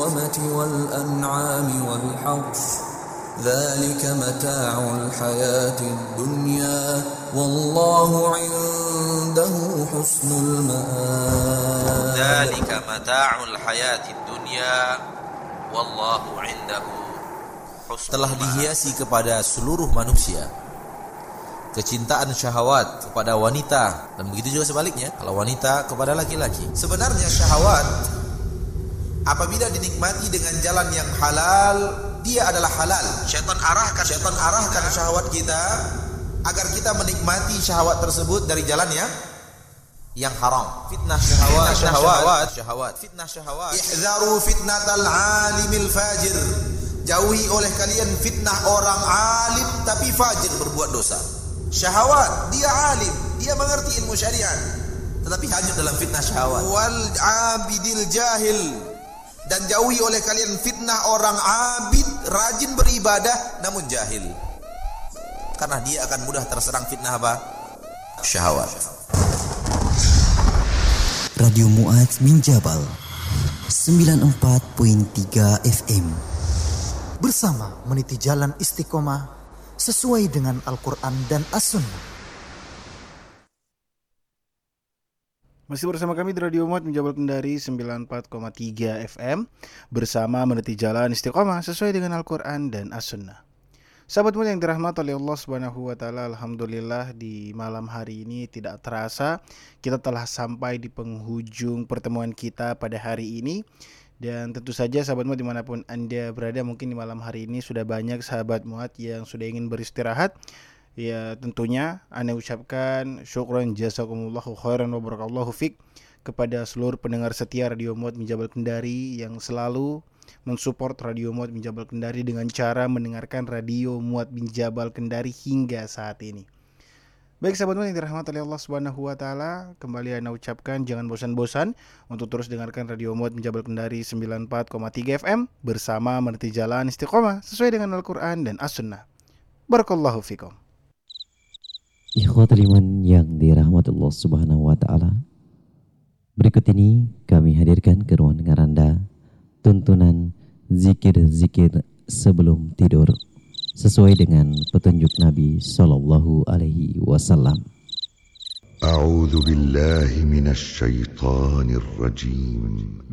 المسومة والأنعام والحرث ذلك متاع الحياة الدنيا والله عنده حسن المآب. ذلك متاع الحياة الدنيا والله عنده حسن المآب. Telah dihiasi kepada seluruh manusia kecintaan syahwat kepada wanita, dan begitu juga sebaliknya, kalau wanita kepada laki-laki. Sebenarnya syahwat apabila dinikmati dengan jalan yang halal, dia adalah halal. Syaitan arahkan syahwat kita agar kita menikmati syahwat tersebut dari jalan yang haram. Fitnah syahwat. Ihzaru fitnatal alimil fajir. Jauhi oleh kalian fitnah orang alim tapi fajir, berbuat dosa. Syahwat, dia alim, dia mengerti ilmu syariat, tetapi hanyut dalam fitnah syahwat. Wal abidil jahil. Dan jauhi oleh kalian fitnah orang abid, rajin beribadah namun jahil, karena dia akan mudah terserang fitnah apa? Syahwat. Radio Mu'adz bin Jabal 94.3 FM bersama meniti jalan istiqomah sesuai dengan Al-Quran dan As-Sunnah. Masih bersama kami di Radio Mu'adz bin Jabal Kendari 94,3 FM bersama meniti jalan istiqomah sesuai dengan Al-Quran dan As-Sunnah. Sahabat Mu'adz yang dirahmati oleh Allah Subhanahu wa taala, alhamdulillah di malam hari ini tidak terasa kita telah sampai di penghujung pertemuan kita pada hari ini. Dan tentu saja sahabat Mu'adz dimanapun Anda berada, mungkin di malam hari ini sudah banyak sahabat Mu'adz yang sudah ingin beristirahat. Ya tentunya Anda ucapkan syukran jazakumullahu khairan wa barakallahu fik kepada seluruh pendengar setia Radio Mu'adz bin Jabal Kendari yang selalu mensupport Radio Mu'adz bin Jabal Kendari dengan cara mendengarkan Radio Mu'adz bin Jabal Kendari hingga saat ini. Baik sahabat Mu'adz yang dirahmati oleh Allah Subhanahu wa taala, kembali Anda ucapkan jangan bosan-bosan untuk terus dengarkan Radio Mu'adz bin Jabal Kendari 94,3 FM bersama meniti jalan istiqomah sesuai dengan Al-Quran dan As-Sunnah. Barakallahu fikum. Ikhwatul iman yang dirahmati Allah Subhanahu wa taala. Berikut ini kami hadirkan ke ruang dengar Anda tuntunan zikir-zikir sebelum tidur sesuai dengan petunjuk Nabi sallallahu alaihi wasallam. A'udzu billahi minasy syaithanir rajim.